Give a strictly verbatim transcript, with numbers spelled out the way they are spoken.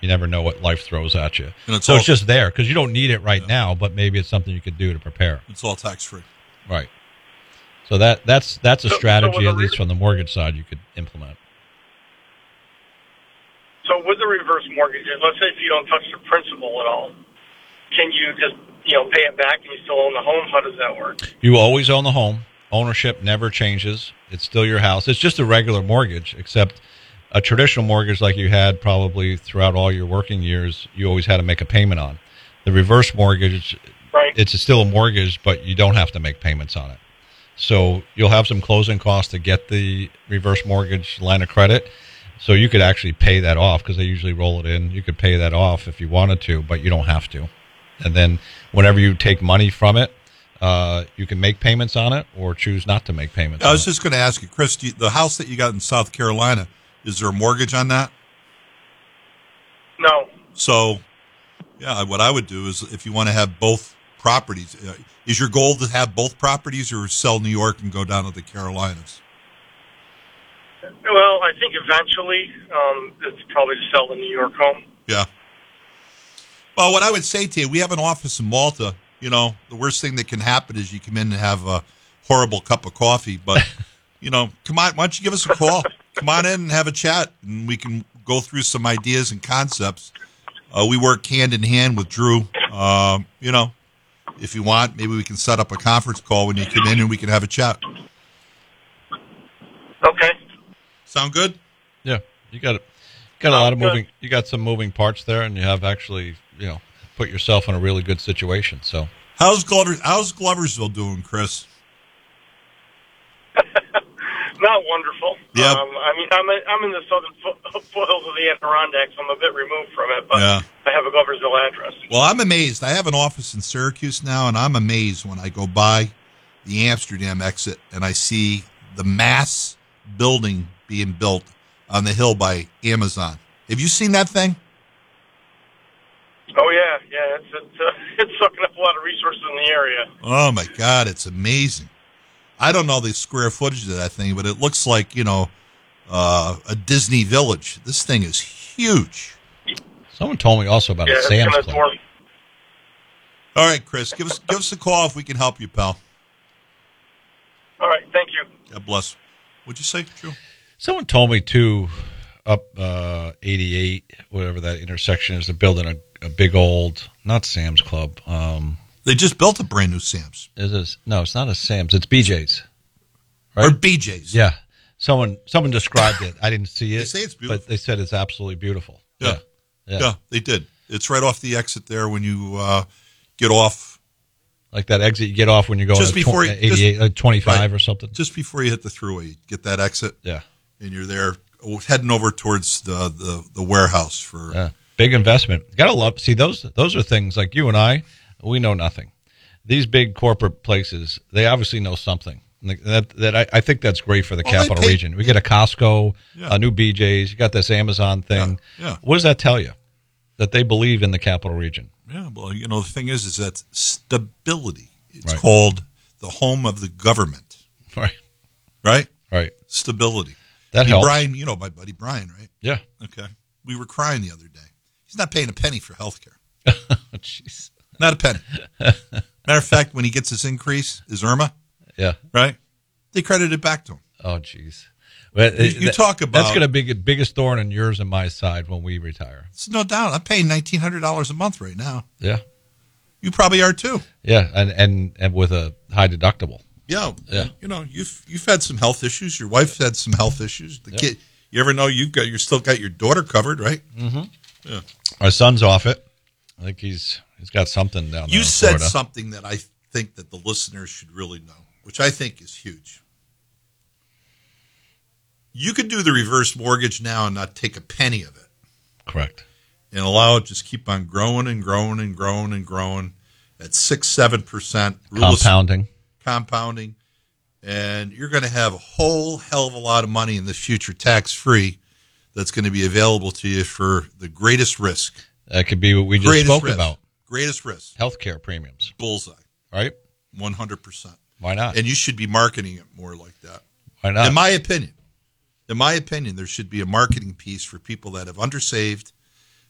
You never know what life throws at you. And it's so all, it's just there because you don't need it right yeah. now, but maybe it's something you could do to prepare. It's all tax-free. Right. So that that's that's a So- strategy, so at with the least re- from the mortgage side, you could implement. So with the reverse mortgages, let's say if you don't touch the principal at all, can you just, you know, pay it back and you still own the home? How does that work? You always own the home. Ownership never changes. It's still your house. It's just a regular mortgage, except a traditional mortgage like you had probably throughout all your working years, you always had to make a payment on. The reverse mortgage, Right. it's still a mortgage, but you don't have to make payments on it. So you'll have some closing costs to get the reverse mortgage line of credit. So you could actually pay that off because they usually roll it in. You could pay that off if you wanted to, but you don't have to. And then whenever you take money from it, uh, you can make payments on it or choose not to make payments I on was it. just going to ask you, Chris, do you, the house that you got in South Carolina, is there a mortgage on that? No. So, yeah, what I would do is if you want to have both properties, uh, is your goal to have both properties or sell New York and go down to the Carolinas? Well, I think eventually um, it's probably to sell the New York home. Yeah. Well, what I would say to you, we have an office in Malta. You know, the worst thing that can happen is you come in and have a horrible cup of coffee. But, you know, come on, why don't you give us a call? Come on in and have a chat, and we can go through some ideas and concepts. Uh, we work hand in hand with Drew. Um, you know, if you want, maybe we can set up a conference call when you come in and we can have a chat. Okay. Sound good? Yeah, you got got a lot of Good. moving. You got some moving parts there, and you have actually, you know, put yourself in a really good situation. So How's Glover, how's Gloversville doing, Chris? Not wonderful. Yep. Um, I mean, I'm in, I'm in the southern fo- foothills of the Adirondacks. I'm a bit removed from it, but Yeah. I have a Gloversville address. Well, I'm amazed. I have an office in Syracuse now, and I'm amazed when I go by the Amsterdam exit and I see the mass building being built on the hill by Amazon. Have you seen that thing? Oh yeah, yeah. It's it's, uh, it's sucking up a lot of resources in the area. Oh, my God. It's amazing. I don't know the square footage of that thing, but it looks like, you know, uh, a Disney village. This thing is huge. someone told me also about Yeah, a it's Sam's gonna Club. dwarf. All right, Chris, give us give us a call if we can help you, pal. All right, thank you. God bless. What'd you say, Drew? Someone told me too, up uh, eighty-eight, whatever that intersection is, they're building a, a big old, not Sam's Club. Um, They just built a brand new Sam's. is this, no, it's not a Sam's. It's B J's. Or Right? B J's. Yeah. Someone someone described it. I didn't see it. They say it's beautiful. But they said it's absolutely beautiful. Yeah. Yeah. Yeah, they did. It's right off the exit there when you uh, get off, Like that exit you get off when you go Just on before you- eighty-eight, uh, twenty-five right. or something. just before you hit the thruway. You get that exit, Yeah. and you're there heading over towards the, the, the warehouse for. Yeah. Big investment. Gotta love, see, those those are things like you and I, we know nothing. These big corporate places, they obviously know something. Like That, that I, I think that's great for the Well, they capital pay- region. We get a Costco, Yeah. a new B J's, you got this Amazon thing. Yeah, yeah. What does that tell you? That they believe in the capital region. Yeah, well, you know, the thing is, is that stability. It's Right. called the home of the government, Right. right? Right. Stability. That Hey, helps. Brian, you know my buddy Brian, right? Yeah. Okay. We were crying the other day. He's not paying a penny for health care. Jeez. Not a penny. Matter of fact, when he gets his increase, his IRMA, Yeah. right? They credit it back to him. Oh, jeez. Well, You- you talk about- that's going to be the biggest thorn in yours and my side when we retire. It's no doubt. I'm paying nineteen hundred dollars a month right now. Yeah. You probably are too. Yeah, and, and, and with a high deductible. Yeah. Yeah. You know, you've you've had some health issues. Your wife's had some health issues. The Yeah. kid. You ever know you've got you're still got your daughter covered, right? Our son's off it. I think he's he's got something down there. You in said Florida. something that I think that the listeners should really know, which I think is huge. You could do the reverse mortgage now and not take a penny of it, Correct. and allow it just keep on growing and growing and growing and growing at six, seven percent Compounding. compounding, and you're going to have a whole hell of a lot of money in the future tax free that's going to be available to you for the greatest risk. That could be what we just Greatest spoke risk. about. Greatest risk. Healthcare premiums. Bullseye. Right? one hundred percent. Why not? And you should be marketing it more like that. Why not? In my opinion, in my opinion, there should be a marketing piece for people that have undersaved